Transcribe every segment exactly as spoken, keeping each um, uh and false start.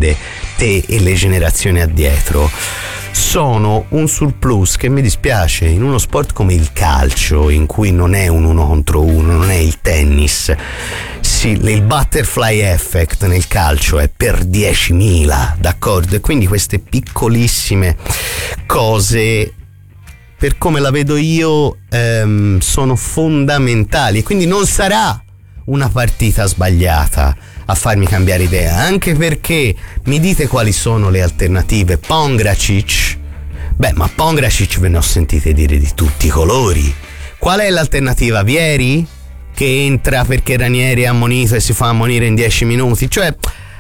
succede, te e le generazioni addietro, sono un surplus che mi dispiace in uno sport come il calcio, in cui non è un uno contro uno, non è il tennis. Sì, il butterfly effect nel calcio è per diecimila, d'accordo? E quindi queste piccolissime cose, per come la vedo io, ehm, sono fondamentali. Quindi non sarà una partita sbagliata a farmi cambiare idea, anche perché mi dite quali sono le alternative. Pongracic, beh, ma Pongracic ve ne ho sentite dire di tutti i colori. Qual è l'alternativa? Vieri, che entra perché Ranieri è ammonito e si fa ammonire in dieci minuti? Cioè,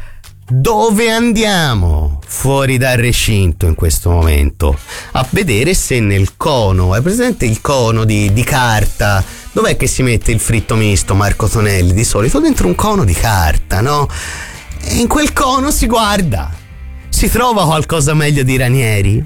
dove andiamo fuori dal recinto in questo momento? A vedere se nel cono, è presente il cono di, di carta? Dov'è che si mette il fritto misto, Marco Tonelli? Di solito dentro un cono di carta, no? E in quel cono si guarda. Si trova qualcosa meglio di Ranieri?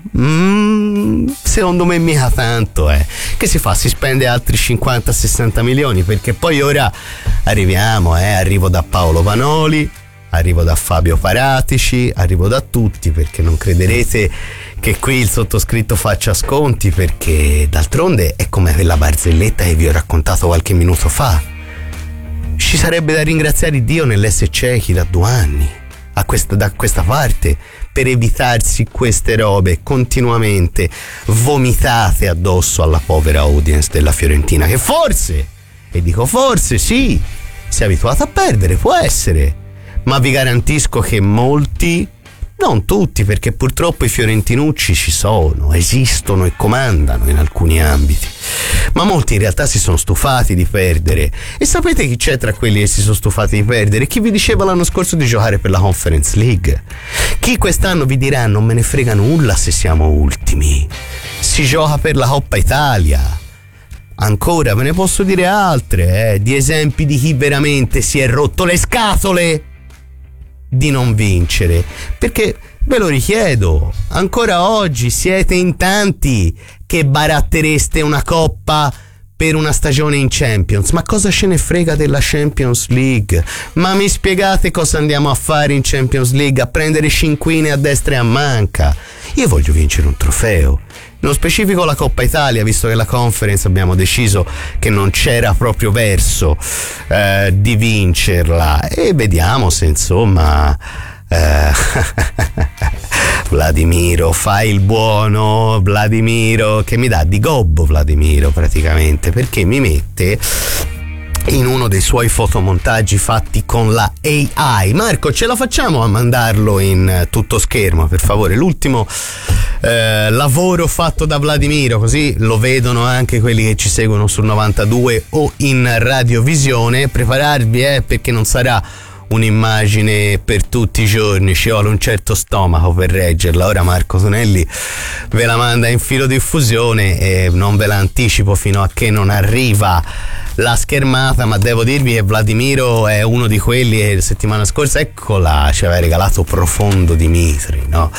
Mm, secondo me mica tanto, eh. Che si fa? Si spende altri cinquanta sessanta milioni, perché poi ora arriviamo, eh. Arrivo da Paolo Vanoli, arrivo da Fabio Paratici, arrivo da tutti, perché non crederete che qui il sottoscritto faccia sconti, perché d'altronde è come quella barzelletta che vi ho raccontato qualche minuto fa. Ci sarebbe da ringraziare Dio nell'essere ciechi da due anni a questa, da questa parte, per evitarsi queste robe continuamente vomitate addosso alla povera audience della Fiorentina, che forse, e dico forse, sì, si è abituata a perdere, può essere, ma vi garantisco che molti, non tutti, perché purtroppo i fiorentinucci ci sono, esistono e comandano in alcuni ambiti, ma molti in realtà si sono stufati di perdere. E sapete chi c'è tra quelli che si sono stufati di perdere? Chi vi diceva l'anno scorso di giocare per la Conference League, chi quest'anno vi dirà non me ne frega nulla se siamo ultimi, si gioca per la Coppa Italia. Ancora ve ne posso dire altre, eh, di esempi di chi veramente si è rotto le scatole di non vincere, perché ve lo richiedo, ancora oggi siete in tanti che barattereste una coppa per una stagione in Champions. Ma cosa ce ne frega della Champions League? Ma mi spiegate cosa andiamo a fare in Champions League? A prendere cinquine a destra e a manca? Io voglio vincere un trofeo, nello specifico la Coppa Italia, visto che la Conference abbiamo deciso che non c'era proprio verso eh, di vincerla, e vediamo se insomma eh, Vladimiro, fai il buono, Vladimiro, che mi dà di gobbo Vladimiro praticamente, perché mi mette in uno dei suoi fotomontaggi fatti con la A I. Marco, ce la facciamo a mandarlo in tutto schermo, per favore? L'ultimo eh, lavoro fatto da Vladimiro, così lo vedono anche quelli che ci seguono sul novantadue o in radiovisione. Prepararvi, eh, perché non sarà un'immagine per tutti i giorni, ci vuole un certo stomaco per reggerla. Ora Marco Tonelli ve la manda in filodiffusione e non ve la anticipo fino a che non arriva la schermata, ma devo dirvi che Vladimiro è uno di quelli che la settimana scorsa, eccola, ci aveva regalato Profondo Dimitri, no?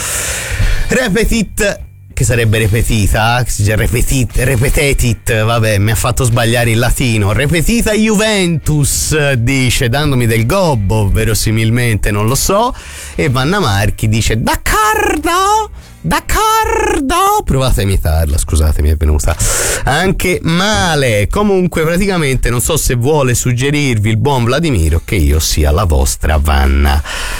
Repetit, che sarebbe repetita, repetit, repetetit, vabbè, mi ha fatto sbagliare il latino. Repetita Juventus, dice, dandomi del gobbo, verosimilmente, non lo so. E Vanna Marchi dice d'accordo, d'accordo, provate a imitarla, scusate, mi è venuta anche male. Comunque praticamente non so se vuole suggerirvi il buon Vladimiro che io sia la vostra Vanna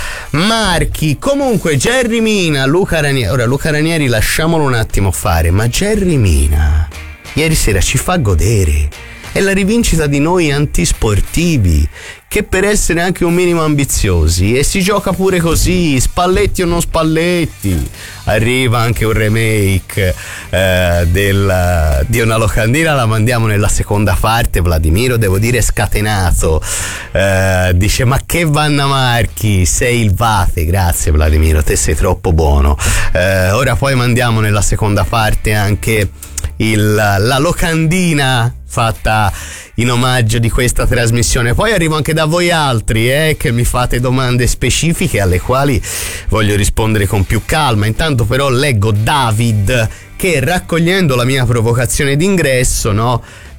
Marchi. Comunque Gerry Mina, Luca Ranieri, ora Luca Ranieri lasciamolo un attimo fare, ma Gerry Mina ieri sera ci fa godere, è la rivincita di noi antisportivi, che per essere anche un minimo ambiziosi, e si gioca pure così, Spalletti o non Spalletti, arriva anche un remake eh, del, di una locandina, la mandiamo nella seconda parte. Vladimiro, devo dire, scatenato, eh, dice ma che Vanna Marchi, sei il vate, grazie Vladimiro, te sei troppo buono. Eh, ora poi mandiamo nella seconda parte anche il, la locandina fatta in omaggio di questa trasmissione. Poi arrivo anche da voi altri, eh, che mi fate domande specifiche alle quali voglio rispondere con più calma. Intanto però leggo David che, raccogliendo la mia provocazione d'ingresso, no,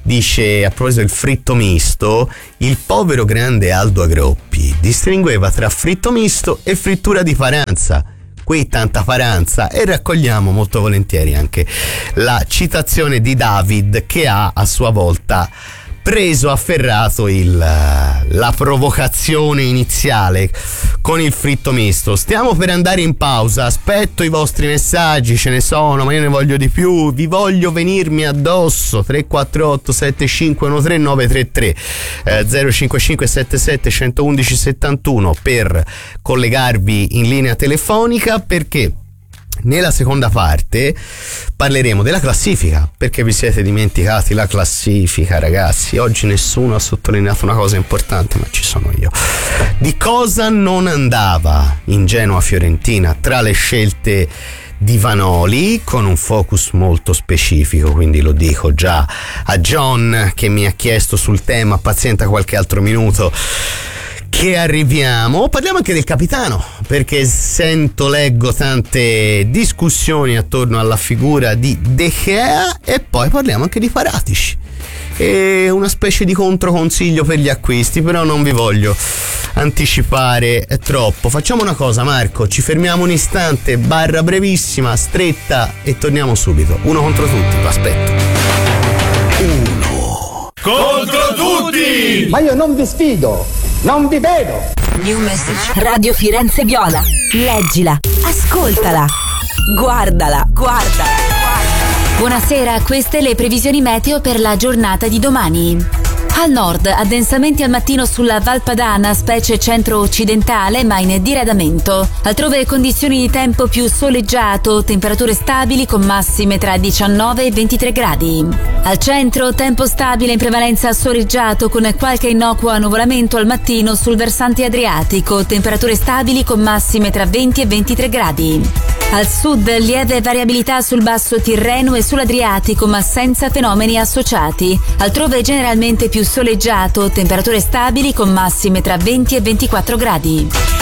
dice, a proposito del fritto misto, il povero grande Aldo Agroppi distingueva tra fritto misto e frittura di faranza. Qui tanta faranza, e raccogliamo molto volentieri anche la citazione di David, che ha a sua volta preso, afferrato il, la provocazione iniziale con il fritto misto. Stiamo per andare in pausa, aspetto i vostri messaggi, ce ne sono, ma io ne voglio di più, vi voglio venirmi addosso. Tre quattro otto sette cinque uno tre nove tre tre eh, zero cinque cinque sette sette uno uno uno settantuno per collegarvi in linea telefonica, perché nella seconda parte parleremo della classifica, perché vi siete dimenticati la classifica, ragazzi. Oggi nessuno ha sottolineato una cosa importante, ma ci sono io. Di cosa non andava in Genoa-Fiorentina tra le scelte di Vanoli, con un focus molto specifico, quindi lo dico già a John che mi ha chiesto sul tema, pazienta qualche altro minuto che arriviamo. Parliamo anche del capitano, perché sento, leggo tante discussioni attorno alla figura di De Gea, e poi parliamo anche di Paratici e una specie di controconsiglio per gli acquisti, però non vi voglio anticipare troppo. Facciamo una cosa, Marco, ci fermiamo un istante, barra brevissima, stretta, e torniamo subito. Uno contro tutti, lo aspetto. Uno contro tutti! Ma io non vi sfido, non vi vedo. New message. Radio Firenze Viola. Leggila, ascoltala, guardala, guardala. Buonasera, queste le previsioni meteo per la giornata di domani. Al nord, addensamenti al mattino sulla Val Padana, specie centro-occidentale, ma in diradamento. Altrove condizioni di tempo più soleggiato, temperature stabili con massime tra diciannove e ventitré gradi. Al centro, tempo stabile in prevalenza soleggiato con qualche innocuo annuvolamento al mattino sul versante adriatico, temperature stabili con massime tra venti e ventitré gradi. Al sud, lieve variabilità sul basso Tirreno e sull'Adriatico, ma senza fenomeni associati. Altrove generalmente più soleggiato, temperature stabili con massime tra venti e ventiquattro gradi.